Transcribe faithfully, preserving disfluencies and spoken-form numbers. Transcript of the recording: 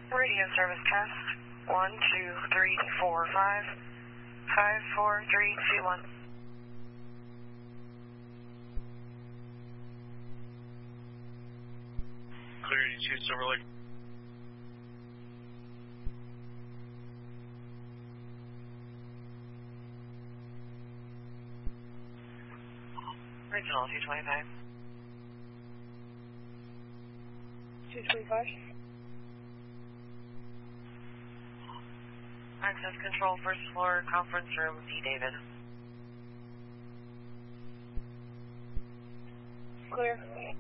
Radio service test. One, two, three, four, five. Five, four, three, two, one. Clear eighty-two, Silver Lake. Regional two twenty-five. two twenty-five. Access control, first floor, conference room, D. David. Clear.